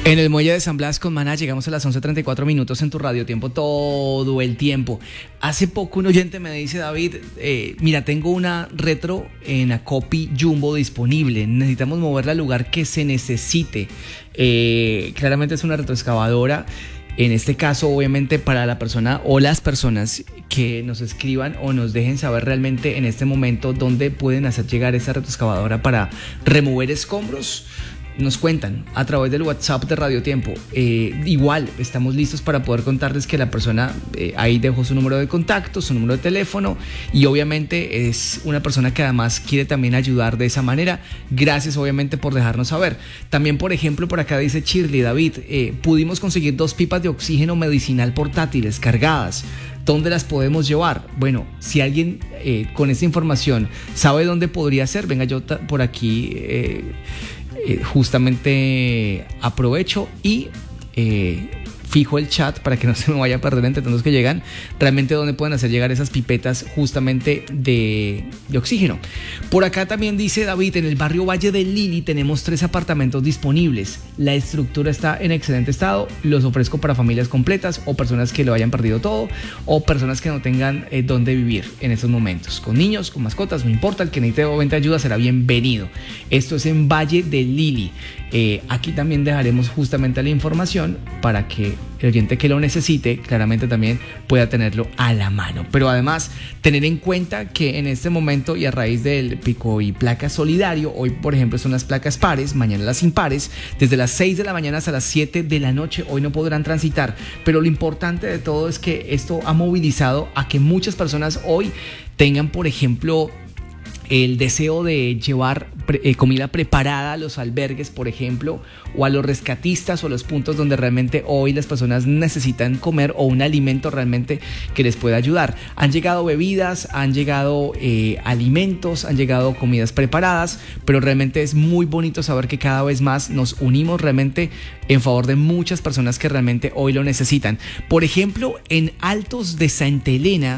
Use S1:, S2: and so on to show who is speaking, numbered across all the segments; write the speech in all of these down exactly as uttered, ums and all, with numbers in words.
S1: En el Muelle de San Blas con Maná llegamos a las once treinta y cuatro minutos en tu radio tiempo, todo el tiempo. Hace poco un oyente me dice, David, eh, mira, tengo una retro en Acopi Jumbo disponible, necesitamos moverla al lugar que se necesite. Eh, claramente es una retroexcavadora. En este caso, obviamente, para la persona o las personas que nos escriban o nos dejen saber realmente en este momento dónde pueden hacer llegar esa retroexcavadora para remover escombros, nos cuentan a través del WhatsApp de Radio Tiempo. Eh, igual estamos listos para poder contarles que la persona eh, ahí dejó su número de contacto, su número de teléfono, y obviamente es una persona que además quiere también ayudar de esa manera. Gracias obviamente por dejarnos saber. También, por ejemplo, por acá dice Shirley, David, eh, pudimos conseguir dos pipas de oxígeno medicinal portátiles cargadas. ¿Dónde las podemos llevar? Bueno, si alguien eh, con esta información sabe dónde podría ser, venga, yo ta- por aquí eh, eh, justamente aprovecho y eh, fijo el chat para que no se me vaya a perder entre tantos que llegan, realmente dónde pueden hacer llegar esas pipetas justamente de, de oxígeno. Por acá también dice David, en el barrio Valle del Lili tenemos tres apartamentos disponibles. La estructura está en excelente estado, los ofrezco para familias completas o personas que lo hayan perdido todo o personas que no tengan eh, dónde vivir en estos momentos. Con niños, con mascotas, no importa, el que necesite obviamente ayuda será bienvenido. Esto es en Valle del Lili. Eh, aquí también dejaremos justamente la información para que el oyente que lo necesite claramente también pueda tenerlo a la mano. Pero además tener en cuenta que en este momento y a raíz del pico y placa solidario, hoy por ejemplo son las placas pares, mañana las impares, desde las seis de la mañana hasta las siete de la noche, hoy no podrán transitar, pero lo importante de todo es que esto ha movilizado a que muchas personas hoy tengan, por ejemplo, el deseo de llevar pre- eh, comida preparada a los albergues, por ejemplo, o a los rescatistas o a los puntos donde realmente hoy las personas necesitan comer o un alimento realmente que les pueda ayudar. Han llegado bebidas, han llegado eh, alimentos, han llegado comidas preparadas, pero realmente es muy bonito saber que cada vez más nos unimos realmente en favor de muchas personas que realmente hoy lo necesitan. Por ejemplo, en Altos de Santa Elena,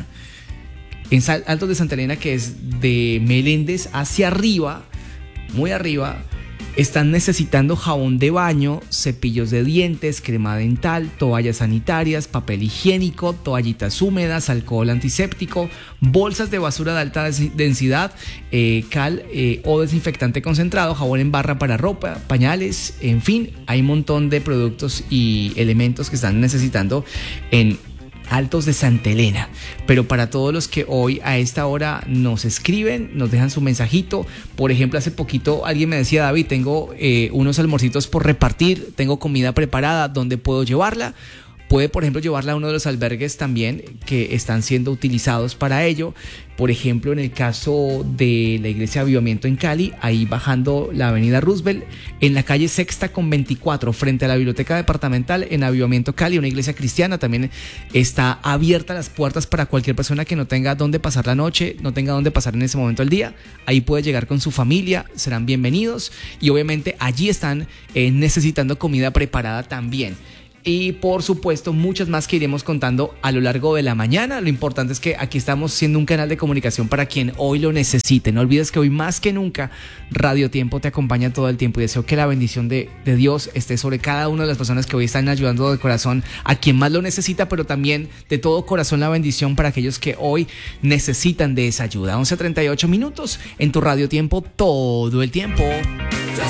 S1: en Altos de Santa Elena, que es de Meléndez hacia arriba, muy arriba, están necesitando jabón de baño, cepillos de dientes, crema dental, toallas sanitarias, papel higiénico, toallitas húmedas, alcohol antiséptico, bolsas de basura de alta densidad, eh, cal eh, o desinfectante concentrado, jabón en barra para ropa, pañales, en fin, hay un montón de productos y elementos que están necesitando en Altos de Santa Elena. Pero para todos los que hoy a esta hora nos escriben, nos dejan su mensajito, por ejemplo, hace poquito alguien me decía, David, tengo eh, unos almuercitos por repartir, tengo comida preparada, ¿dónde puedo llevarla? Puede, por ejemplo, llevarla a uno de los albergues también que están siendo utilizados para ello. Por ejemplo, en el caso de la Iglesia Avivamiento en Cali, ahí bajando la avenida Roosevelt, en la calle Sexta con veinticuatro, frente a la Biblioteca Departamental, en Avivamiento Cali, una iglesia cristiana, también está abierta las puertas para cualquier persona que no tenga dónde pasar la noche, no tenga dónde pasar en ese momento del día. Ahí puede llegar con su familia, serán bienvenidos y obviamente allí están eh, necesitando comida preparada también. Y por supuesto muchas más que iremos contando a lo largo de la mañana. Lo importante es que aquí estamos siendo un canal de comunicación para quien hoy lo necesite. No olvides que hoy más que nunca Radio Tiempo te acompaña todo el tiempo y deseo que la bendición de, de Dios esté sobre cada una de las personas que hoy están ayudando de corazón a quien más lo necesita, pero también de todo corazón la bendición para aquellos que hoy necesitan de esa ayuda. once treinta y ocho minutos en tu Radio Tiempo, todo el tiempo.